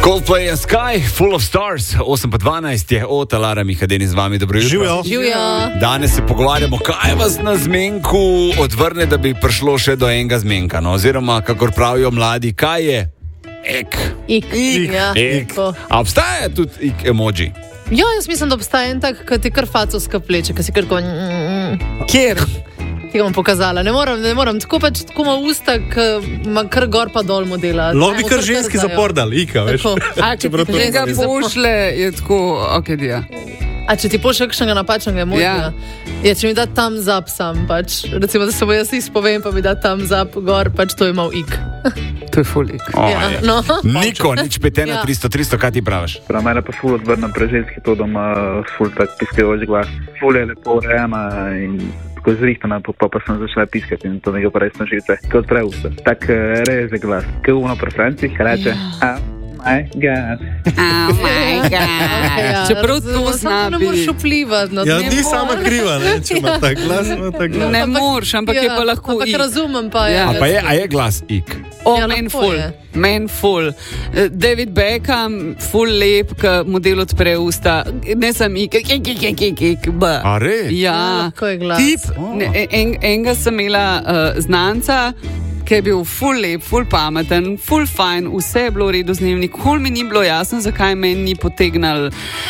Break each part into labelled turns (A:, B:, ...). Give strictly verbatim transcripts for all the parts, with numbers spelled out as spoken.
A: Coldplay and Sky, Full of Stars, osem pa dvanajst je od Alara Mihadeni z vami, dobro jutro.
B: Živijo.
C: Živijo.
A: Danes se pogovarjamo, kaj vas na zmenku odvrne, da bi prišlo še do enega zmenka, no? Oziroma, kakor pravijo mladi, kaj je? Ek.
C: Ik. Ik. Ja.
A: Ek. A obstaja tudi ik emoji?
C: Ja, jaz mislim, da obstaja en tak, ki ti kar faco skapleče, ki si kar ko...
B: Kjer?
C: Ti ga bom pokazala. Ne moram, ne moram. Tako pač, tako ima usta, ki ima kar gor pa dol modela.
B: Lahko bi kar ženski zapor dal, Ika, veš.
D: A, če ti ženska pošle, je tako, ok, dija.
C: A če ti pošle kakšnega napačnega emoja?
D: Ja.
C: Ja, če mi da thumbs up sam, pač. Recimo, da se bo jaz izpovem, pa mi da thumbs up gor, pač to je mal ik.
D: To je ful ik.
A: Oh,
C: Ja,
A: ja.
C: no.
A: Niko, nič petena,
C: Ja.
A: tristo, tristo, kaj ti praviš?
E: Prav, mene pa ful odvrnem pre ženski to, da ima ful tak piskajoč glas. Ful je lepo urejena in tako zrihtana, pa, pa pa sem začela piskati in to mi ga pa res na živce. Ko odpre usta. Tak uh, reze glas. Kaj uno pri Francih reče, oh my god.
D: Oh my god.
C: Ja,
D: Čeprav to
C: razumem,
D: zna
C: samo ne moreš
D: biti.
C: vplivati. No,
B: Ja,
C: ne
B: ni
C: moreš.
B: sama kriva, ne, če ima tak glas, ima tak glas.
D: Ne moreš, ampak je pa lahko
C: ampak
D: ik.
C: razumem pa, ja.
D: Ja.
A: A pa je, a je glas ik?
D: O,
C: Ja,
D: men
C: lahko
D: ful,
C: je.
D: men ful. Eh, David Beckham, ful lep, ko model odpre usta. Ne sem ik, ik, ik, ik, ik, ik, b.
A: A res?
C: Ja,
D: Ja,
C: lahko je glas.
D: tip, ne, en, enega sem imela uh, znanca, ki je bil ful lep, ful pameten, ful fajn, vse je bilo v redu z njim, nikoli mi ni bilo jasno, zakaj meni ni potegnal.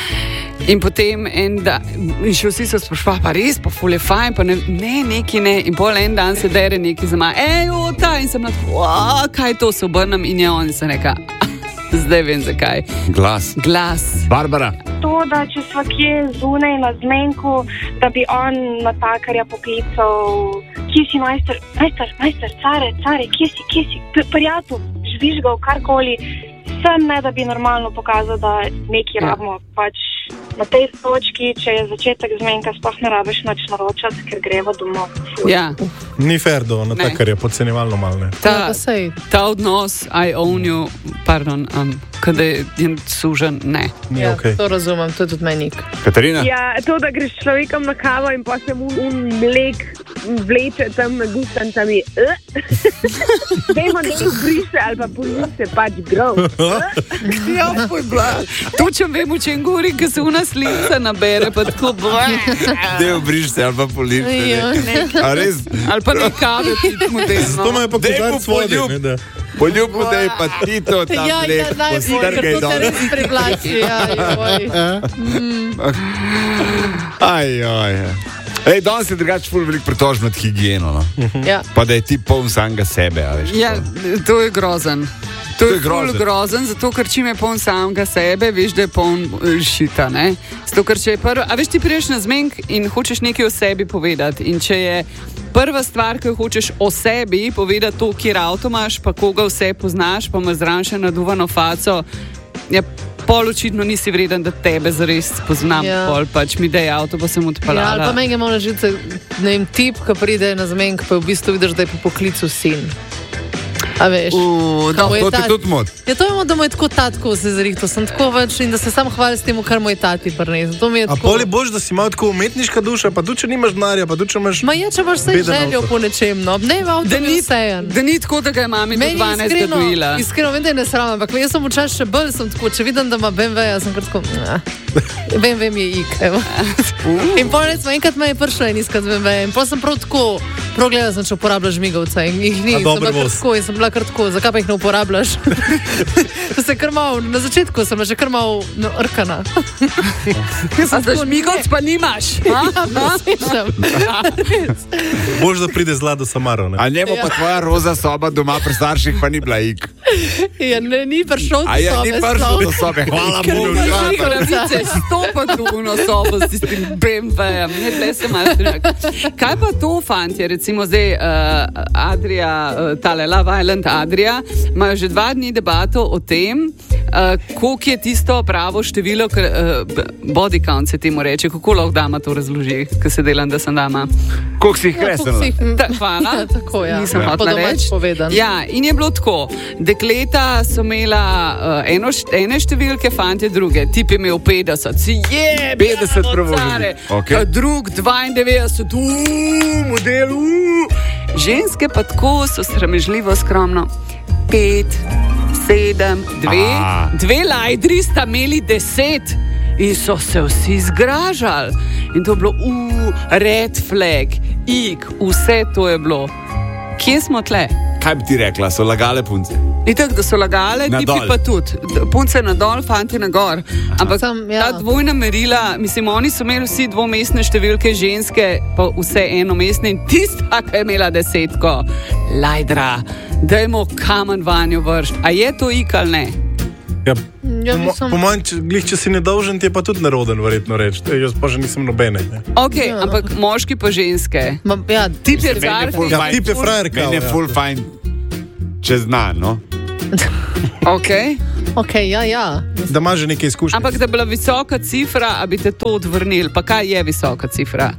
D: In potem en dan, in še vsi so sprašvali, pa res, pa ful je fajn, pa ne, ne neki ne. In pol en dan se dere neki za maj, ej, ota, in sem lahko, kaj to se obrnem in je on, in sem reka, zdaj vem zakaj.
A: Glas.
D: Glas.
A: Barbara.
F: To, da če sva kje zunaj na zmenku, da bi on natakarja poklical, kje si majster, majster, majster, care, care, kje si, kje si, P- prijatelj, žvižgal, karkoli, sem ne, da bi normalno pokazal, da nekaj
D: Ja.
F: rabimo, pač na tej točki, če je začetek zmenka, sploh ne rabiš nič naročati, ker greva domov.
D: Ja,
B: Ni fair do
D: Ne.
B: natakarja, podcenjevalno malo, ne.
C: Ja,
D: ta,
C: pa sej.
D: ta odnos, I own you, pardon, um, kada je sužen, ne.
B: Ni
C: Ja,
B: okej.
C: to razumem, to je tudi meni ik.
A: Katarina?
G: Ja, to, da greš človekom na kavo in pa se mu un mlek vleče tam med gustancami. Dajmo nekaj brise ali pa polise, pač grov.
D: Ja, poj, bla. Točem vem, o čem govori, ko se una slica nabere, pa tako bla.
A: Del briš se ali pa police.
C: Ja,
A: A res?
D: Ali pa ne kave, ti model.
B: Zato me je pa
A: Daj mu
B: kozarc vode,
A: poljub.
B: ne, da.
A: Poljubu, da je pa ti to tam
C: Ja, ja,
A: lep,
C: najbolj,
A: postrgaj
C: ker to te
A: dol.
C: res privlači, ja, joj.
A: Aj, aj. Ej, danes je drugače ful veliko pritožb nad higieno, no.
C: Ja.
A: Pa da je ti poln samega sebe, a veš.
D: Ja, to je grozen. To,
A: To je
D: je ful
A: grozen.
D: grozen, zato ker čim je poln samega sebe, veš, da je poln eh, šita, ne? Zato ker če je prvo, a veš, ti priješ na zmenk in hočeš nekaj o sebi povedati in če je prva stvar, ki jo hočeš o sebi povedati, to, kjer avto imaš, pa koga vse poznaš, pa imaš zraven še naduvano faco, ja, pol očitno nisi vreden, da tebe zares poznam,
C: Ja.
D: pol pač mi dej avto, pa sem
C: Ja, ali pa
D: odpeljala.
C: meni je malo žice, ne vem, tip, ki pride na zmenk, pa v bistvu vidiš, da je po poklicu sin. A veš?
D: U,
C: Ka mu je
A: To te
C: tat-
A: tudi moti.
C: Ja, to je mo, da mu je tako tatko se zrihto, sem tako več in da se sam hvali s tem, kar mu je tati prinesel. To mi je
B: A
C: tako...
B: pol je bož, da si malo tako umetniška duša, pa tudi če nimaš denarja, pa tudi če imaš...
C: Ma je, če imaš vse
B: Beden
C: željo
B: avto.
C: po nečem, no, ne, avto
D: Da
C: mi
D: ni,
C: je vsejen.
D: da ni tako, da ga je mami do
C: Meni
D: dvanajstega
C: iskreno,
D: dojila.
C: iskreno vem, da je nesramno, ampak jaz sem včasih še bolj, sem tako, če vidim, da ima B M W, jaz sem kar tako, nah. B M W mi je ik, evo. In pol recimo, enkrat me je prišla in iskat z B M W in pol sem prav tako, prav gledala sem, če uporabljaš žmigovca in jih ni,
B: A
C: sem
B: dober
C: bila kar
B: voz.
C: tako in sem bila kar tako, zakaj pa jih ne uporabljaš? To se je kar malo, na začetku sem bila že kar malo no, rkana.
D: A za žmigovc pa nimaš?
C: Ja, presečem.
B: Bož, da pride zla do Samaro, ne.
A: A njemu pa tvoja roza soba doma pri starših pa ni bila ik.
C: Ja, ne, ni prišel do
A: A ja, ni
C: sobe
A: prišel
C: sploh.
A: do sobe. Hvala
C: Ker
A: Bogu.
C: ni
A: hvala.
C: prišel.
D: Pravice stopati v uno sobo s tistim B M W-jem. Ne, tle se malo strinjam. Kaj pa to, fantje, recimo zdaj uh, Adria, uh, tale Love Island Adria, imajo že dva dni debato o tem, uh, koliko je tisto pravo število, ker, uh, body count se temu reče, kako lahko dama to razloži, ko se delam, da sem dama.
A: Koliko si jih
C: Ja, koliko
A: kresala?
C: si jih-
D: Ta, hvala.
C: Ja, tako, ja.
D: Nisem
C: Ja.
D: hotela
C: Po domač
D: reči.
C: povedano.
D: Ja, in je bilo tako. Dekleta so imela uh, eno, št- ene številke, fantje druge. Tip je imel petdeset, si je,
A: petdeset prevoženih. Okej.
D: Drug dvaindevetdeset, uuu, model, uuu. Ženske pa tako so sramežljivo skromno. Pet, sedem, dve,
A: A.
D: dve lajdri sta imeli deset in so se vsi zgražali. In to je bilo, uh, red flag, ik, vse to je bilo. Kje smo tle?
A: Kaj bi ti rekla, so lagale punce?
D: Itak, da so lagale,
A: Na
D: tipi
A: dol.
D: pa tudi. D- Punce na dol, fanti na gor. Ampak
C: Sam, ja.
D: ta dvojna merila, mislim, oni so imeli vsi dvomestne številke, ženske pa vse enomestne in tista, ki je imela desetko. Lajdra, dajmo kamen vanjo vršt. A je to ik ali ne?
B: Ja,
C: Ja,
B: po mo-
C: mislim-
B: po mojem, če, glih, če si nedolžen, ti je pa tudi neroden, verjetno reči. E, Jaz pa že nisem nobene. Ne.
D: Ok,
C: Ja.
D: ampak moški pa ženske.
C: Ma, ja,
D: Tip je
A: Meni je
D: car,
A: ful
B: Ja,
A: fajn-
B: tip je frajerka,
A: Meni je
B: ja.
A: full fajn, če zna, no?
D: ok.
C: ok, ja, ja.
B: Da ima že nekaj izkušenj.
D: Ampak da bi bila visoka cifra, a bi te to odvrnili. Pa kaj je visoka cifra?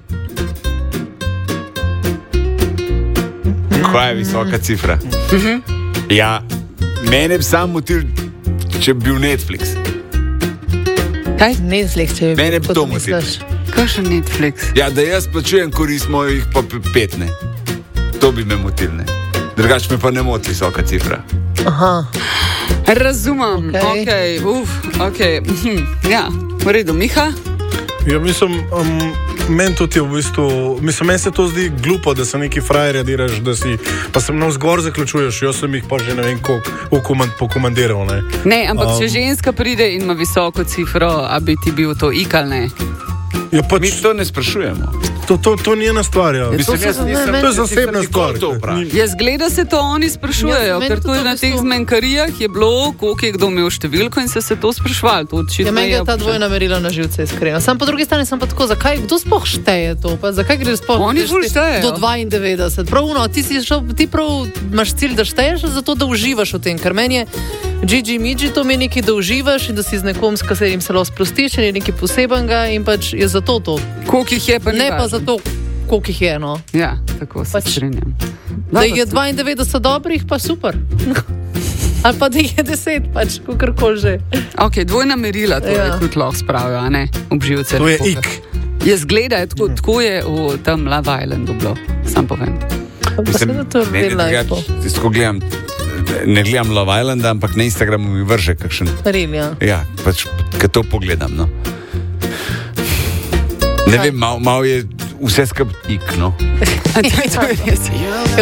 A: Kaj je visoka cifra? Ja, mene bi sam motil, če bi bil Netflix.
D: Kaj?
C: Netflix, če bi
A: Mene bi
C: kot
A: to
C: misliš.
D: Kakšen Netflix?
A: Ja, da jaz plačujem, koristimo jih pa p- pet, ne. To bi me motil, ne. Drugače me pa ne moti visoka cifra.
C: Aha.
D: Razumem,
C: Okej.
D: ok, uf, ok. Mhm, ja, v redu, Miha.
B: Ja, mislim, um, meni tudi je v bistvu, mislim, meni se to zdi glupo, da se neki frajerja diraš, da si, pa sem navzgor zaključuješ, jaz sem jih pa že ne vem koliko ukomand, pokomandiral, ne.
D: Ne, ampak
B: Um.
D: če ženska pride in ima visoko cifro, a bi ti bil to ik ali ne?
B: Ja, pač,
A: Mi to ne sprašujemo.
B: to, to, to ni ena stvar, ja.
A: Mislim,
C: to
A: jaz
C: so-
A: nisem,
C: ne,
B: To je
C: meni-
B: zasebna stvar.
A: to vprašal.
D: Jaz gleda se to oni sprašujejo,
C: Ja, meni
D: ker
C: tudi
D: tudi
C: v
D: na teh
C: bistvu-
D: zmenkarijah je bilo, koliko je kdo imel številko in so se to sprašvali. To očitno
C: Ja, meni
D: je
C: je ta dvojna merila na živce iskreno. Sam po drugi strani sem pa tako, zakaj, kdo sploh šteje to? Pa zakaj gre sploh
D: Oni
C: greš
D: ful
C: ti
D: štejejo.
C: do dvaindevetdeset? Prav, no, ti, si šel, ti prav imaš cilj, da šteješ, zato da uživaš v tem, ker meni je Gigi Migi to meni nekaj, da uživaš in da si z nekom, s katerim se lahko sprostiš in je nekaj posebenega in pač je zato to.
D: Koliko jih je pa ni
C: Ne pa
D: važno.
C: zato, koliko jih je, no.
D: Ja, tako se
C: Pač-
D: strinjam.
C: Da
D: Dobro,
C: je dvaindevetdeset dobrih, pa super. Ali pa da je deset, pač kakorkoli že.
D: Ok, dvojna merila, to ja.
C: Ja.
D: je tudi lahko spravijo, a ne? Obživce.
B: To je
D: poker.
B: ik.
D: Jaz gledam, tako, tako je v tem Love Islandu bilo, sam povem.
C: Pa se da to
A: meni je
C: real life.
A: drugače, jaz ko gledam, ne gledam Love Islanda, ampak na Instagramu mi vrže kakšen.
C: Real, ja.
A: Ja, pač, kad to pogledam, no. Ne vem, malo mal je vse skupaj ik, no.
D: To je res.